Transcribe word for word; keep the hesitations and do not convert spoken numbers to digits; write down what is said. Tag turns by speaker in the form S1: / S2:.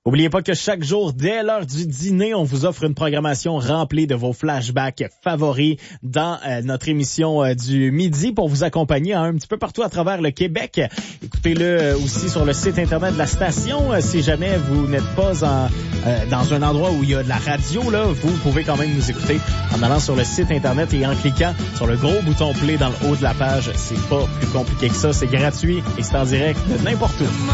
S1: Oubliez pas que chaque jour, dès l'heure du dîner, on vous offre une programmation remplie de vos flashbacks favoris dans euh, notre émission euh, du midi pour vous accompagner hein, un petit peu partout à travers le Québec. Écoutez-le euh, aussi sur le site internet de la station. Euh, si jamais vous n'êtes pas en, euh, dans un endroit où il y a de la radio, là, vous pouvez quand même nous écouter en allant sur le site internet et en cliquant sur le gros bouton play dans le haut de la page. C'est pas plus compliqué que ça. C'est gratuit et c'est en direct de n'importe où.